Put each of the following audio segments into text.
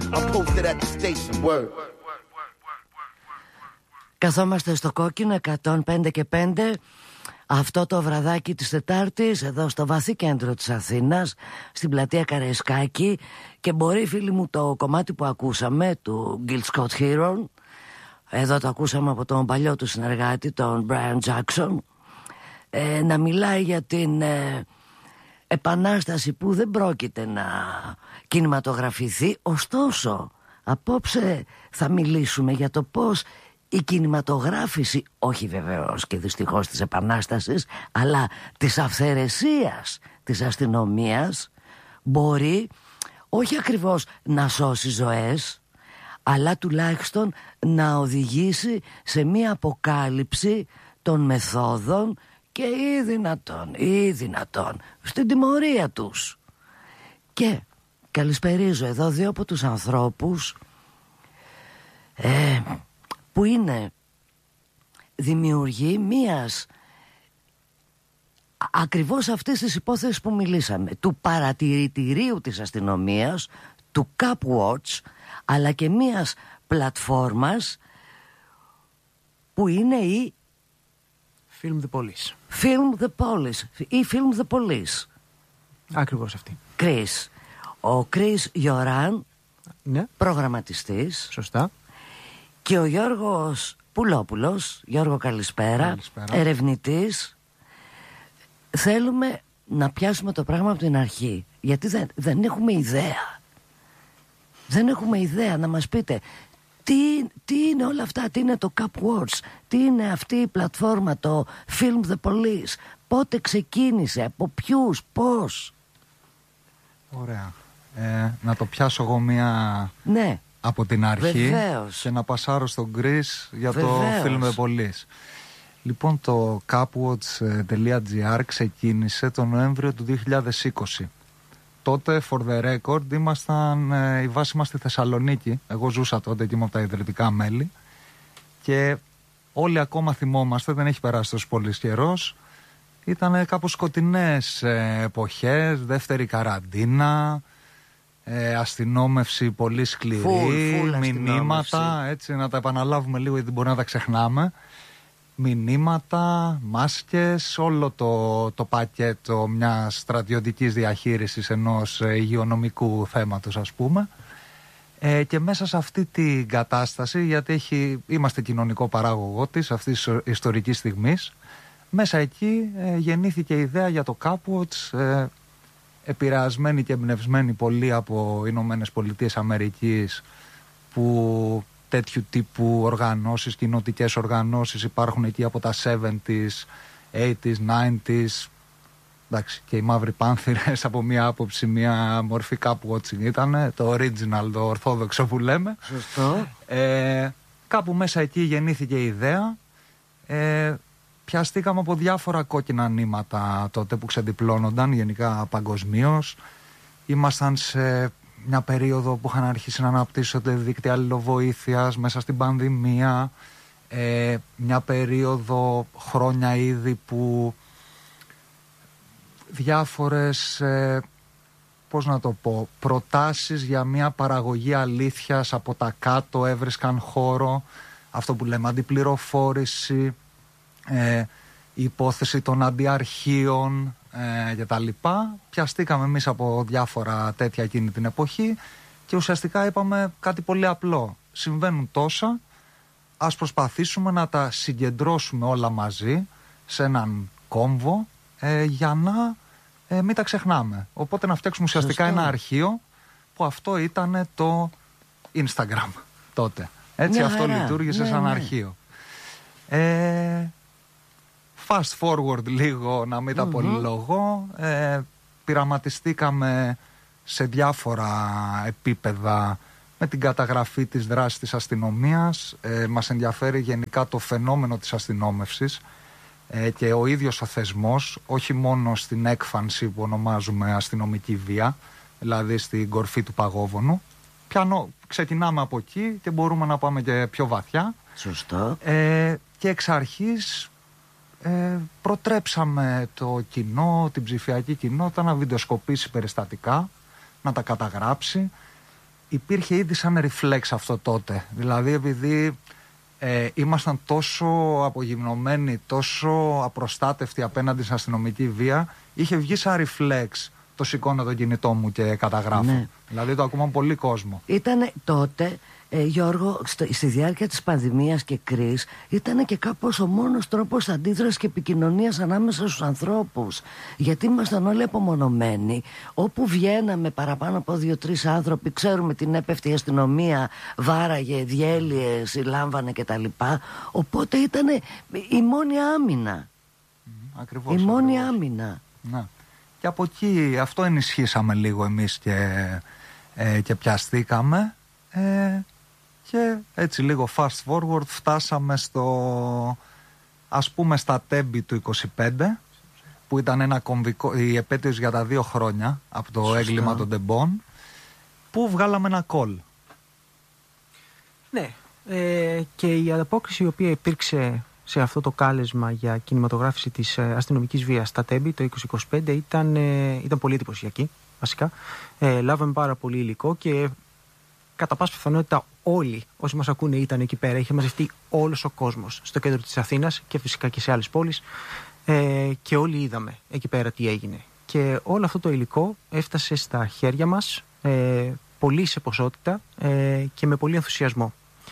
I'm posted at the station. Word. Καθόμαστε στο κόκκινο 105 και 5 αυτό το βραδάκι της Τετάρτης εδώ στο βαθύ κέντρο της Αθήνας, στην πλατεία Καραϊσκάκη, και μπορεί, φίλοι μου, το κομμάτι που ακούσαμε του Gil Scott Heron, εδώ το ακούσαμε από τον παλιό του συνεργάτη, τον Brian Jackson, να μιλάει για την επανάσταση που δεν πρόκειται να κινηματογραφηθεί. Ωστόσο, απόψε θα μιλήσουμε για το πώς η κινηματογράφηση, όχι βεβαίως και δυστυχώς της επανάστασης, αλλά της αυθαιρεσίας της αστυνομίας, μπορεί όχι ακριβώς να σώσει ζωές, αλλά τουλάχιστον να οδηγήσει σε μία αποκάλυψη των μεθόδων και ή δυνατόν στην τιμωρία τους. Και καλησπερίζω εδώ δύο από τους ανθρώπους που είναι δημιουργοί μίας ακριβώς αυτής της υπόθεσης που μιλήσαμε, του παρατηρητηρίου της αστυνομίας, του Cap Watch, αλλά και μίας πλατφόρμας που είναι η Film the Police. Film the Police ή Film the Police. Ακριβώς αυτή. Chris. Ο Chris Γιωράν, ναι, προγραμματιστής. Σωστά. Και ο Γιώργος Πουλόπουλος. Γιώργο, καλησπέρα. Ερευνητής. Θέλουμε να πιάσουμε το πράγμα από την αρχή, γιατί δεν έχουμε ιδέα. Δεν έχουμε ιδέα. Να μας πείτε τι είναι όλα αυτά, τι είναι το Cap Watch, τι είναι αυτή η πλατφόρμα, το Film the Police, πότε ξεκίνησε, από ποιους, πώς. Ωραία. Να το πιάσω εγώ ναι, από την αρχή. Βεβαίως. Και να πασάρω στον Chris για Βεβαίως. το Film the Police. Λοιπόν, το capwatch.gr ξεκίνησε τον Νοέμβριο του 2020. Τότε, for the record, η βάση μας στη Θεσσαλονίκη. Εγώ ζούσα τότε και ήμουν από τα ιδρυτικά μέλη. Και όλοι ακόμα θυμόμαστε, δεν έχει περάσει τόσο πολύ καιρός. Ήταν κάπως σκοτεινές εποχές, δεύτερη καραντίνα, αστυνόμευση πολύ σκληρή, μηνύματα, έτσι, να τα επαναλάβουμε λίγο γιατί μπορεί να τα ξεχνάμε. Μηνύματα, μάσκες, όλο το πακέτο μιας στρατιωτικής διαχείρισης ενός υγειονομικού θέματος, ας πούμε. Και μέσα σε αυτή την κατάσταση, γιατί είμαστε κοινωνικό παράγωγό της αυτής της ιστορικής στιγμής, μέσα εκεί γεννήθηκε η ιδέα για το Capwatch, επηρεασμένη και εμπνευσμένη πολύ από Ηνωμένες Πολιτείες Αμερικής, που τέτοιου τύπου οργανώσεις, κοινοτικές οργανώσεις υπάρχουν εκεί από τα 70s, 80s, 90s. Εντάξει, και οι Μαύροι Πάνθυρες από μία άποψη, μία μορφή Capwatching ήταν, το original, το ορθόδοξο που λέμε. Σωστό. Κάπου μέσα εκεί γεννήθηκε η ιδέα. Πιαστήκαμε από διάφορα κόκκινα νήματα τότε που ξεδιπλώνονταν γενικά παγκοσμίως. Ήμασταν σε μια περίοδο που είχαν αρχίσει να αναπτύσσονται δίκτυα αλληλοβοήθειας μέσα στην πανδημία. Μια περίοδο, χρόνια ήδη, που διάφορες, προτάσεις για μια παραγωγή αλήθειας από τα κάτω έβρισκαν χώρο. Αυτό που λέμε αντιπληροφόρηση, η υπόθεση των αντιαρχείων και τα λοιπά. Πιαστήκαμε εμείς από διάφορα τέτοια εκείνη την εποχή και ουσιαστικά είπαμε κάτι πολύ απλό. Συμβαίνουν τόσα, ας προσπαθήσουμε να τα συγκεντρώσουμε όλα μαζί σε έναν κόμβο για να μην τα ξεχνάμε. Οπότε να φτιάξουμε ουσιαστικά ένα αρχείο, που αυτό ήταν το Instagram τότε. Έτσι, αυτό λειτουργήσε σαν αρχείο. Fast forward λίγο, να μην τα πολυλογώ, πειραματιστήκαμε σε διάφορα επίπεδα με την καταγραφή της δράσης της αστυνομίας. Μας ενδιαφέρει γενικά το φαινόμενο της αστυνόμευσης και ο ίδιος ο θεσμός, όχι μόνο στην έκφανση που ονομάζουμε αστυνομική βία, δηλαδή στην κορφή του παγόβουνου. Ξεκινάμε από εκεί και μπορούμε να πάμε και πιο βαθιά. Σωστό. Και εξ αρχής προτρέψαμε το κοινό, την ψηφιακή κοινότητα, να βιντεοσκοπήσει περιστατικά, να τα καταγράψει. υπήρχε ήδη σαν ριφλέξ αυτό τότε. Δηλαδή επειδή ήμασταν τόσο απογυμνωμένοι, τόσο απροστάτευτοι απέναντι στην αστυνομική βία, είχε βγει σαν ριφλέξ. Το σηκώνω το κινητό μου και καταγράφω. Ναι. Δηλαδή το ακούγαν πολύ κόσμο. Ήταν τότε, Γιώργο, στη διάρκεια της πανδημίας και κρίς, ήταν και κάπως ο μόνος τρόπος αντίδρασης και επικοινωνίας ανάμεσα στους ανθρώπους. Γιατί ήμασταν όλοι απομονωμένοι. Όπου βγαίναμε παραπάνω από 2-3 άνθρωποι, ξέρουμε την έπεφτη η αστυνομία, βάραγε, διέλυε, συλλάμβανε κτλ. Οπότε ήταν η μόνη άμυνα. Ακριβώς. Η μόνη άμυνα. Ναι. Και από εκεί αυτό ενισχύσαμε λίγο εμείς και πιαστήκαμε και έτσι λίγο fast forward φτάσαμε ας πούμε στα Τέμπη του 25, που ήταν ένα κομβικό, η επέτειος για τα 2 χρόνια από το έγκλημα των Τεμπών, που βγάλαμε ένα call. Ναι, και η ανταπόκριση η οποία υπήρξε σε αυτό το κάλεσμα για κινηματογράφηση της αστυνομικής βίας στα Τέμπη το 2025 ήταν πολύ εντυπωσιακή, βασικά. Λάβαμε πάρα πολύ υλικό και κατά πάσα πιθανότητα όλοι όσοι μας ακούνε ήταν εκεί πέρα. Είχε μαζευτεί όλος ο κόσμος στο κέντρο της Αθήνας και φυσικά και σε άλλες πόλεις, και όλοι είδαμε εκεί πέρα τι έγινε. Και όλο αυτό το υλικό έφτασε στα χέρια μας, πολύ σε ποσότητα και με πολύ ενθουσιασμό.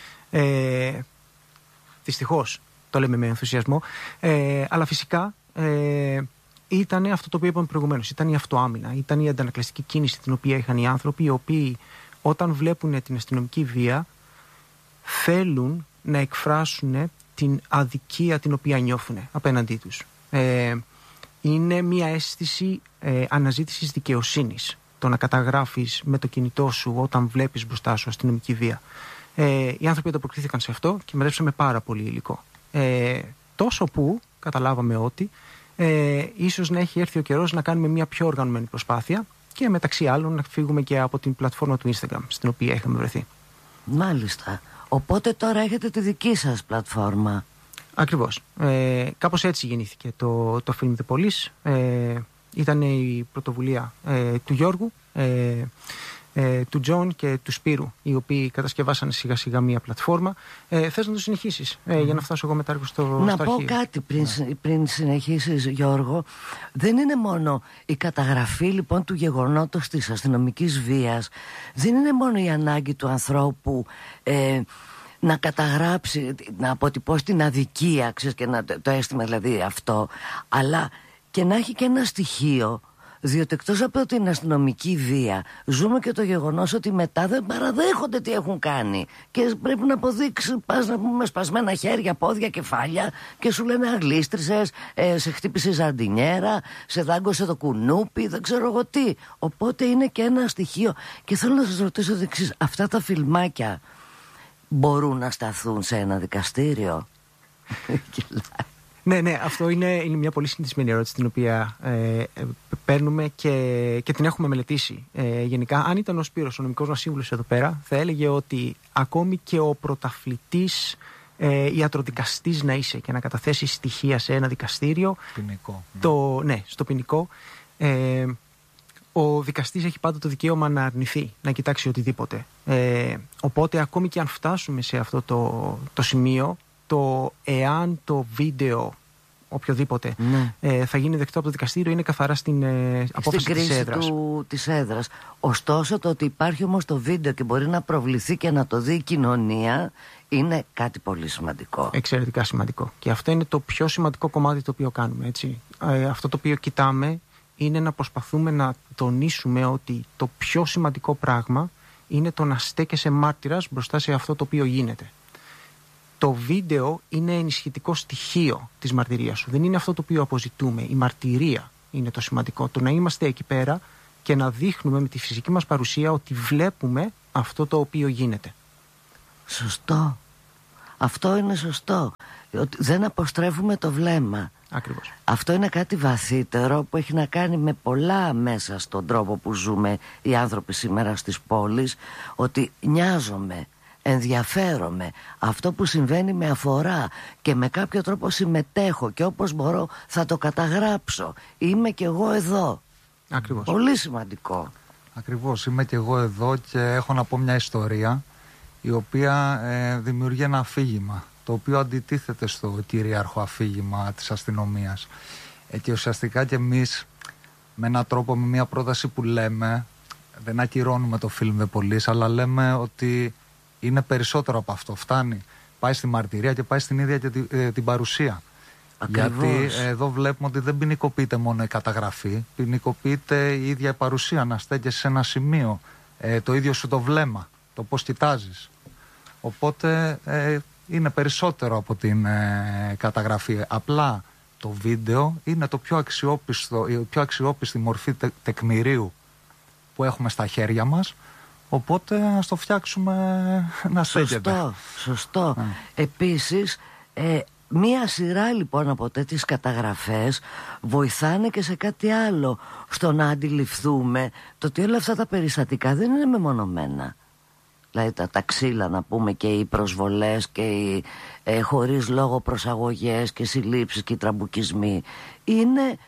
Δυστυχώς το λέμε με ενθουσιασμό, αλλά φυσικά ήταν αυτό το οποίο είπαμε προηγουμένως. Ήταν η αυτοάμυνα, ήταν η αντανακλαστική κίνηση την οποία είχαν οι άνθρωποι, οι οποίοι όταν βλέπουν την αστυνομική βία θέλουν να εκφράσουν την αδικία την οποία νιώθουν απέναντί τους. Είναι μια αίσθηση αναζήτησης δικαιοσύνης το να καταγράφεις με το κινητό σου όταν βλέπεις μπροστά σου αστυνομική βία. Οι άνθρωποι ανταποκρίθηκαν σε αυτό και μαζέψαμε πάρα πολύ υλικό. Τόσο που καταλάβαμε ότι ίσως να έχει έρθει ο καιρός να κάνουμε μια πιο οργανωμένη προσπάθεια και μεταξύ άλλων να φύγουμε και από την πλατφόρμα του Instagram στην οποία είχαμε βρεθεί. Μάλιστα. Οπότε τώρα έχετε τη δική σας πλατφόρμα. Ακριβώς. Κάπως έτσι γεννήθηκε το Film The Police. Ήταν η πρωτοβουλία του Γιώργου, του Τζον και του Σπύρου, οι οποίοι κατασκευάσανε σιγά σιγά μία πλατφόρμα. Θες να το συνεχίσεις για να φτάσω εγώ μετά στο να στο πω αρχείο. κάτι πριν συνεχίσεις, Γιώργο. Δεν είναι μόνο η καταγραφή λοιπόν του γεγονότος της αστυνομικής βίας, δεν είναι μόνο η ανάγκη του ανθρώπου να καταγράψει, να αποτυπώσει την αδικία, ξέρεις, και το αίσθημα δηλαδή αυτό, αλλά και να έχει και ένα στοιχείο. Διότι εκτός από την αστυνομική βία ζούμε και το γεγονός ότι μετά δεν παραδέχονται τι έχουν κάνει και πρέπει να αποδείξει, πας να πούμε, σπασμένα χέρια, πόδια, κεφάλια και σου λένε αγλίστρισες, σε χτύπησε η ζαρντινιέρα, σε δάγκωσε το κουνούπι, δεν ξέρω εγώ τι. Οπότε είναι και ένα στοιχείο. Και θέλω να σας ρωτήσω το εξής: αυτά τα φιλμάκια μπορούν να σταθούν σε ένα δικαστήριο? Ναι, αυτό είναι μια πολύ συνηθισμένη ερώτηση την οποία παίρνουμε και την έχουμε μελετήσει. Γενικά, αν ήταν ο Σπύρος, ο νομικός μας σύμβουλος εδώ πέρα, θα έλεγε ότι ακόμη και ο πρωταθλητής ιατροδικαστής να είσαι και να καταθέσει στοιχεία σε ένα δικαστήριο, ποινικό, στο ποινικό, ο δικαστής έχει πάντα το δικαίωμα να αρνηθεί, να κοιτάξει οτιδήποτε. Οπότε ακόμη και αν φτάσουμε σε αυτό το σημείο, το εάν το βίντεο οποιοδήποτε θα γίνει δεκτό από το δικαστήριο είναι καθαρά στην απόφαση της έδρας. Της έδρας. Ωστόσο, το ότι υπάρχει όμως το βίντεο και μπορεί να προβληθεί και να το δει η κοινωνία είναι κάτι πολύ σημαντικό. Εξαιρετικά σημαντικό. Και αυτό είναι το πιο σημαντικό κομμάτι το οποίο κάνουμε, έτσι. Αυτό το οποίο κοιτάμε είναι να προσπαθούμε να τονίσουμε ότι το πιο σημαντικό πράγμα είναι το να στέκεσαι μάρτυρας μπροστά σε αυτό το οποίο γίνεται. Το βίντεο είναι ενισχυτικό στοιχείο της μαρτυρίας σου. Δεν είναι αυτό το οποίο αποζητούμε. Η μαρτυρία είναι το σημαντικό. Το να είμαστε εκεί πέρα και να δείχνουμε με τη φυσική μας παρουσία ότι βλέπουμε αυτό το οποίο γίνεται. Σωστό. Αυτό είναι σωστό. Ότι δεν αποστρέφουμε το βλέμμα. Ακριβώς. Αυτό είναι κάτι βαθύτερο που έχει να κάνει με πολλά μέσα στον τρόπο που ζούμε οι άνθρωποι σήμερα στις πόλεις. Ότι νοιάζομαι, ενδιαφέρομαι, αυτό που συμβαίνει με αφορά και με κάποιο τρόπο συμμετέχω και όπως μπορώ θα το καταγράψω. Είμαι κι εγώ εδώ. Ακριβώς. Πολύ σημαντικό. Ακριβώς, είμαι και εγώ εδώ και έχω να πω μια ιστορία η οποία δημιουργεί ένα αφήγημα, το οποίο αντιτίθεται στο κυρίαρχο αφήγημα της αστυνομίας. Και ουσιαστικά και εμείς με έναν τρόπο, με μια πρόταση που λέμε, δεν ακυρώνουμε το φιλμ The Police, αλλά λέμε ότι είναι περισσότερο από αυτό. Φτάνει, πάει στη μαρτυρία και πάει στην ίδια και την παρουσία. Ακριβώς. Γιατί εδώ βλέπουμε ότι δεν ποινικοποιείται μόνο η καταγραφή, ποινικοποιείται η ίδια η παρουσία, να στέκεσαι σε ένα σημείο, το ίδιο σου το βλέμμα, το πώς κοιτάζεις. Οπότε είναι περισσότερο από την καταγραφή. Απλά το βίντεο είναι το πιο αξιόπιστο, η πιο αξιόπιστη μορφή τεκμηρίου που έχουμε στα χέρια μας. Οπότε ας το φτιάξουμε να στέκεται. Σωστό. Επίσης, μία σειρά λοιπόν από τέτοιες καταγραφές βοηθάνε και σε κάτι άλλο, στο να αντιληφθούμε το ότι όλα αυτά τα περιστατικά δεν είναι μεμονωμένα. Δηλαδή τα ξύλα, να πούμε, και οι προσβολές και οι χωρίς λόγο προσαγωγές και συλλήψεις και οι τραμπουκισμοί είναι,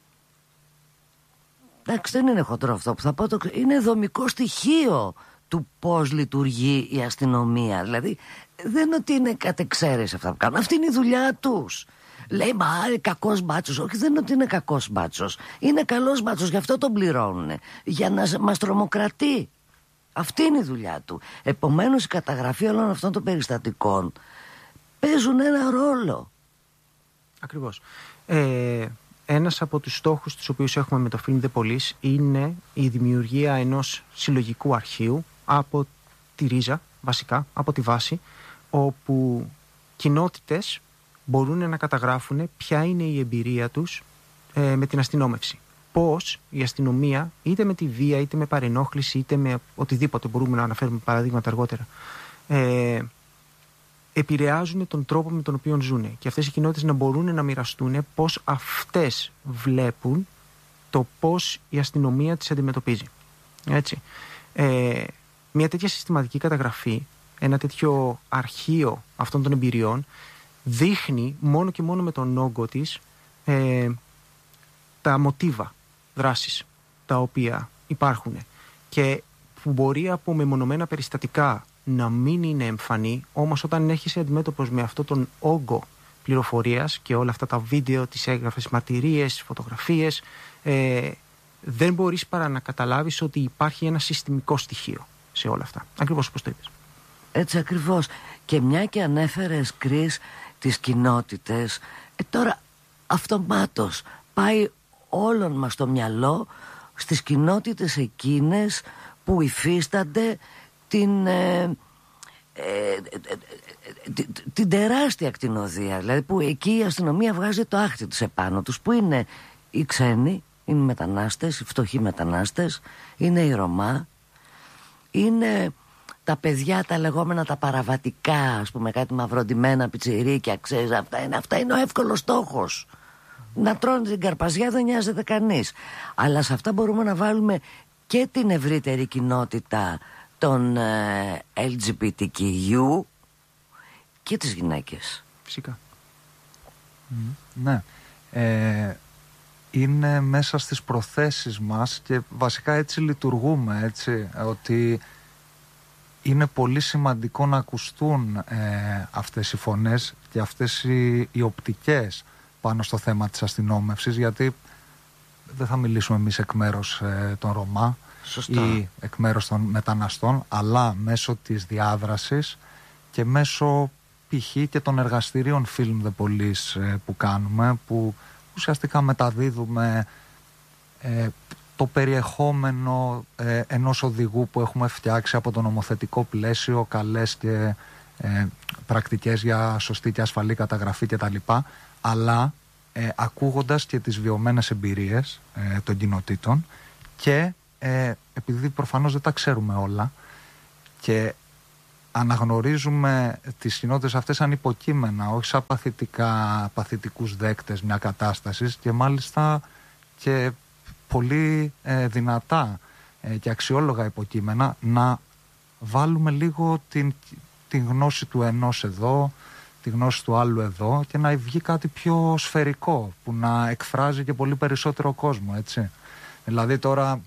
εντάξει, δεν είναι χοντρό αυτό που θα πω, είναι δομικό στοιχείο του πώς λειτουργεί η αστυνομία. Δηλαδή δεν είναι ότι είναι κατεξαίρεση αυτά που κάνουν, αυτή είναι η δουλειά τους. Λέει, μα κακός μπάτσος. Όχι, δεν είναι ότι είναι κακός μπάτσος, είναι καλός μπάτσος, γι' αυτό τον πληρώνουν, για να μας τρομοκρατεί. Αυτή είναι η δουλειά του. Επομένως η καταγραφή όλων αυτών των περιστατικών παίζουν ένα ρόλο. Ακριβώς. Ένας από τους στόχους τους οποίους έχουμε με το Film The Police είναι η δημιουργία ενός συλλογικού αρχείου από τη ρίζα, βασικά, από τη βάση, όπου κοινότητες μπορούν να καταγράφουν ποια είναι η εμπειρία τους με την αστυνόμευση. Πώς η αστυνομία, είτε με τη βία, είτε με παρενόχληση, είτε με οτιδήποτε, μπορούμε να αναφέρουμε παραδείγματα αργότερα, επηρεάζουν τον τρόπο με τον οποίο ζουν. Και αυτές οι κοινότητες να μπορούν να μοιραστούν πώς αυτές βλέπουν το πώς η αστυνομία τις αντιμετωπίζει. Έτσι. Μια τέτοια συστηματική καταγραφή, ένα τέτοιο αρχείο αυτών των εμπειριών, δείχνει μόνο και μόνο με τον όγκο της τα μοτίβα δράσης τα οποία υπάρχουν και που μπορεί από μεμονωμένα περιστατικά να μην είναι εμφανή, όμως όταν έρχεσαι αντιμέτωπος με αυτόν τον όγκο πληροφορίας και όλα αυτά τα βίντεο, τις έγγραφες μαρτυρίες, φωτογραφίες, δεν μπορείς παρά να καταλάβεις ότι υπάρχει ένα συστημικό στοιχείο σε όλα αυτά. Ακριβώς όπως το είπες. Έτσι ακριβώς. Και μια και ανέφερες, Κρίς, τις κοινότητες, τώρα αυτομάτως πάει όλων μας το μυαλό στις κοινότητες εκείνες που υφίστανται την τεράστια ακτινοδία. Δηλαδή που εκεί η αστυνομία βγάζει το άχτι της επάνω τους, που είναι οι ξένοι, είναι οι μετανάστες, οι φτωχοί μετανάστες, είναι οι Ρωμά, είναι τα παιδιά τα λεγόμενα τα παραβατικά, ας πούμε, κάτι μαυροντημένα πιτσιρίκια, ξέρεις, αυτά είναι ο εύκολος στόχος. Να τρώνε την καρπαζιά δεν νοιάζεται κανείς. Αλλά σε αυτά μπορούμε να βάλουμε και την ευρύτερη κοινότητα των LGBTQ και τις γυναίκες. Φυσικά. Ναι. Είναι μέσα στις προθέσεις μας και βασικά έτσι λειτουργούμε, έτσι, ότι είναι πολύ σημαντικό να ακουστούν αυτές οι φωνές και αυτές οι οπτικές πάνω στο θέμα της αστυνόμευσης, γιατί δεν θα μιλήσουμε εμείς εκ μέρους των Ρωμά. Σωστά. Ή εκ μέρους των μεταναστών, αλλά μέσω της διάδρασης και μέσω π.χ. και των εργαστηρίων Film The Police που κάνουμε, που ουσιαστικά μεταδίδουμε το περιεχόμενο ενός οδηγού που έχουμε φτιάξει από το νομοθετικό πλαίσιο, καλές και πρακτικές για σωστή και ασφαλή καταγραφή κτλ. Αλλά ακούγοντας και τις βιωμένες εμπειρίες των κοινοτήτων και επειδή προφανώς δεν τα ξέρουμε όλα και αναγνωρίζουμε τις κοινότητες αυτές σαν υποκείμενα, όχι σαν παθητικούς δέκτες μια κατάστασης, και μάλιστα και πολύ δυνατά και αξιόλογα υποκείμενα, να βάλουμε λίγο την γνώση του ενός εδώ, τη γνώση του άλλου εδώ, και να βγει κάτι πιο σφαιρικό που να εκφράζει και πολύ περισσότερο κόσμο, έτσι. Δηλαδή τώρα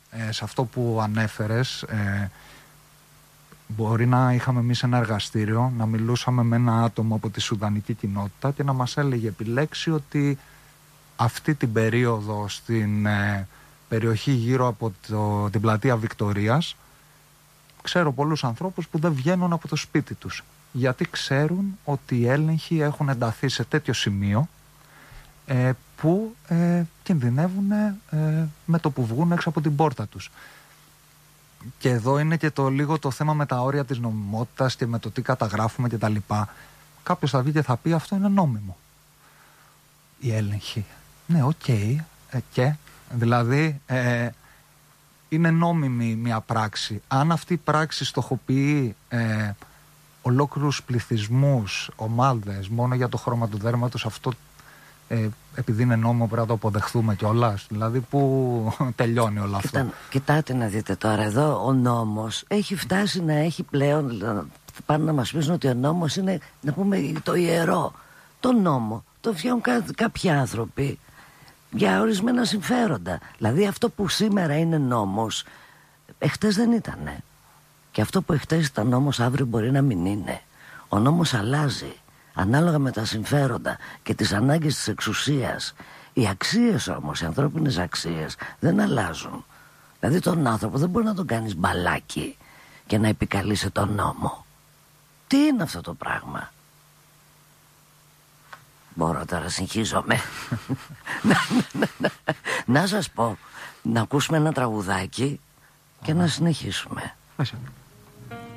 σε αυτό που ανέφερες, μπορεί να είχαμε εμείς ένα εργαστήριο, να μιλούσαμε με ένα άτομο από τη σουδανική κοινότητα και να μας έλεγε επιλέξει ότι αυτή την περίοδο στην περιοχή γύρω από την πλατεία Βικτορίας, ξέρω πολλούς ανθρώπους που δεν βγαίνουν από το σπίτι τους, γιατί ξέρουν ότι οι έλεγχοι έχουν ενταθεί σε τέτοιο σημείο που κινδυνεύουν με το που βγουν έξω από την πόρτα τους. Και εδώ είναι και λίγο το θέμα με τα όρια της νομιμότητας και με το τι καταγράφουμε και τα λοιπά. Κάποιος θα βγει και θα πει αυτό είναι νόμιμο. Η έλεγχη. Ναι, οκ. Και δηλαδή είναι νόμιμη μια πράξη. Αν αυτή η πράξη στοχοποιεί ολόκληρους πληθυσμούς, ομάδες, μόνο για το χρώμα του δέρματος, αυτό επειδή είναι νόμο πρέπει να το αποδεχθούμε κιόλας. Δηλαδή που τελειώνει όλο αυτό. Κοιτάτε να δείτε τώρα, εδώ ο νόμος έχει φτάσει να έχει πλέον, πάνε να μας πείσουν ότι ο νόμος είναι, να πούμε, το ιερό. Το νόμο το φτιάχνουν κάποιοι άνθρωποι για ορισμένα συμφέροντα. Δηλαδή αυτό που σήμερα είναι νόμος, εχθές δεν ήτανε. Και αυτό που εχθές ήταν νόμος, αύριο μπορεί να μην είναι. Ο νόμος αλλάζει ανάλογα με τα συμφέροντα και τις ανάγκες της εξουσίας. Οι αξίες όμως, οι ανθρώπινες αξίες δεν αλλάζουν. Δηλαδή τον άνθρωπο δεν μπορεί να τον κάνεις μπαλάκι και να επικαλείσαι τον νόμο. Τι είναι αυτό το πράγμα? Μπορώ τώρα, συγχύζομαι. Να σας πω, να ακούσουμε ένα τραγουδάκι και να συνεχίσουμε.